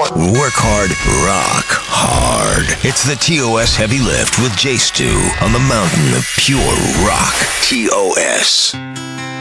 Work hard, rock hard. It's the TOS Heavy Lift with Jay Stu on the mountain of pure rock. TOS.